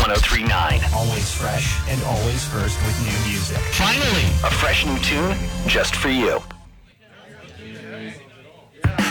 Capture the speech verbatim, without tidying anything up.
one oh three point nine. Always fresh and always first with new music. Finally, a fresh new tune just for you.